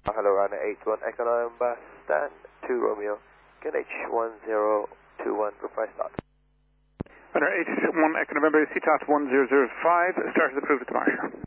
Hello, Ryanair 81 Echo November, stand 2 Romeo, get H1021, reply start. Ryanair 81 Echo November, CTOS 1005, start is approved at the Marshall.